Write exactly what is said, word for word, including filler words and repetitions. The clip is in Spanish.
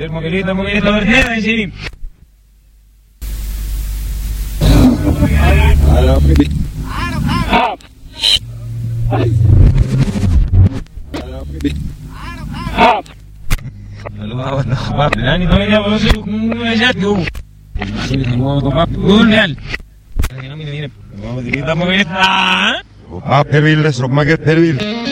ver, moquerita, moquerita, verdad, en serio. Halo, apa? Nani tahu ni apa sih? Mengajak tu. Sini semua tu apa? Gunal. Ini ni ni. Mau diri tamu ini. Ah. Ah, pervil, es lo más que pervil.